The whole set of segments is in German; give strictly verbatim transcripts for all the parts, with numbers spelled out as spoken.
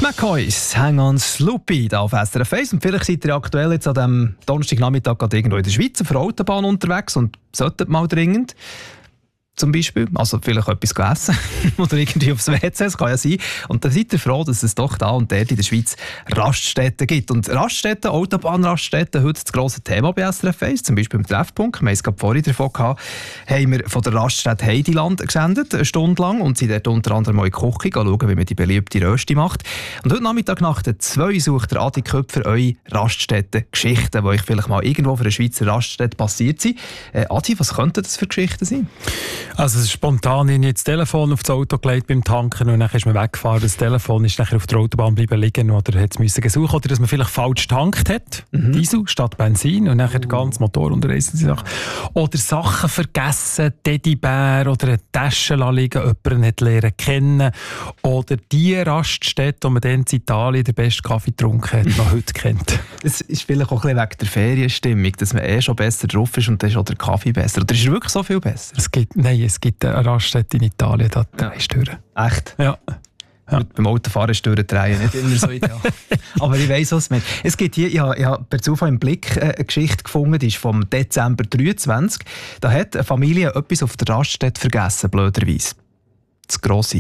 McCoys, Hang on Sloopy, da auf S R F eins. Und vielleicht seid ihr aktuell jetzt an diesem Donnerstagnachmittag gerade irgendwo in der Schweiz auf der Autobahn unterwegs und solltet mal dringend zum Beispiel, also vielleicht etwas essen oder irgendwie aufs W C, das kann ja sein. Und dann seid ihr froh, dass es doch da und dort in der Schweiz Raststätten gibt. Und Raststätten, Autobahnraststätten, heute das grosse Thema bei S R F eins, zum Beispiel im Treffpunkt. Wir haben es gerade vorhin davon gehabt, haben wir von der Raststätte Heidiland gesendet, eine Stunde lang, und sind dort unter anderem mal in die Küche schauen, wie man die beliebte Rösti macht. Und heute Nachmittag nach der zwei sucht der Adi Köpfer eure Raststätten-Geschichten, die euch vielleicht mal irgendwo für eine Schweizer Raststätte passiert sind. Äh, Adi, was könnten das für Geschichten sein? Also es ist spontan in das Telefon auf das Auto gelegt beim Tanken und dann ist man weggefahren. Das Telefon ist nachher auf der Autobahn bleiben liegen oder hat es müssen gesucht, oder dass man vielleicht falsch getankt hat, mhm. Diesel statt Benzin, und nachher uh. den ganzen Motor unterreißen sie Sachen. Oder Sachen vergessen, Teddybär oder eine Tasche liegen, jemanden nicht lernen kennen. Oder die Raststätte, die man dann in Italien den besten Kaffee getrunken hat, noch heute kennt. Es ist vielleicht auch ein bisschen wegen der Ferienstimmung, dass man eh schon besser drauf ist und dann ist auch der Kaffee besser. Oder ist er wirklich so viel besser? Es gibt, nein, es gibt eine Raststätte in Italien, da drehst du durch. Echt? Ja. Ja. Beim Autofahren ist durchdrehen nicht immer so ideal. Aber ich weiss, was es meint. Es gibt hier, ich habe, ich habe per Zufall im Blick eine Geschichte gefunden, die ist vom Dezember dreiundzwanzig. Da hat eine Familie etwas auf der Raststätte vergessen, blöderweise. Das Grosse.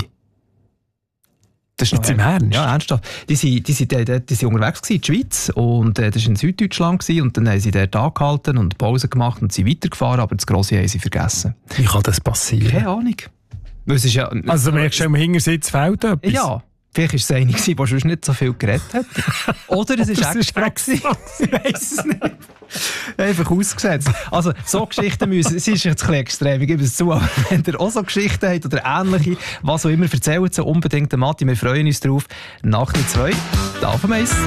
Das ist jetzt im Ernst? Ja, ernsthaft. Die sind, die sind, die, die sind unterwegs gewesen, in der Schweiz, und äh, das war in Süddeutschland gewesen, und dann haben sie dort angehalten und Pause gemacht und sind weitergefahren, aber das Grosse haben sie vergessen. Wie kann das passieren? Keine Ahnung. Es ist ja, also merkst du, im Hintersitz fehlt etwas? Ja. Vielleicht war es eine, die sonst nicht so viel geredet hat. Oder es war extra. Ich weiss es nicht. Einfach ausgesetzt. Also, so Geschichten müssen, es ist jetzt ein bisschen extrem, ich gebe es zu, aber wenn ihr auch so Geschichten habt oder ähnliche, was auch immer, erzählt sie unbedingt, Matti, wir freuen uns drauf. Nach der zwei, da auf dem Eis.